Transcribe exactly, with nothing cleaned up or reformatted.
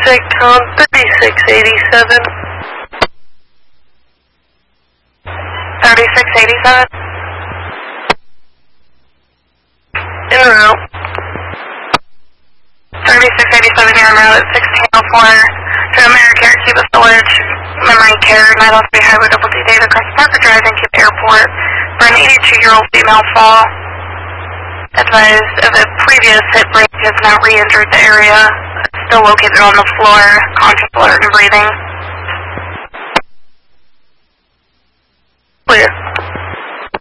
SecCom thirty-six eighty-seven. thirty-six eighty-seven? En route. thirty-six eighty-seven, you're en route at sixteen oh four to AmeriCare, Cuba Village, Memory Care, nine oh three Highway Double D Data, across Parker Drive in Cuba Airport for an eighty-two-year-old female fall. Advised of a previous hip break has now re-injured the area. Still located on the floor, conscious, alert, and breathing. Clear.